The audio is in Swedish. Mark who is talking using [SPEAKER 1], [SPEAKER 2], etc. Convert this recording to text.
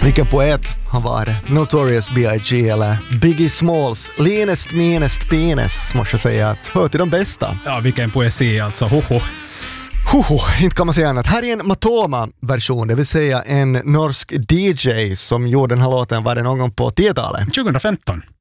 [SPEAKER 1] Vilken poet han var. Notorious B.I.G. eller Biggie Smalls. Linest, minest, pines. Måste jag säga att hör till de bästa.
[SPEAKER 2] Ja, vilken poesi alltså. Hoho.
[SPEAKER 1] Inte kan man säga annat. Här är en Matoma-version, det vill säga en norsk DJ som gjorde den här låten, var det någon gång på 10-talet?
[SPEAKER 2] 2015.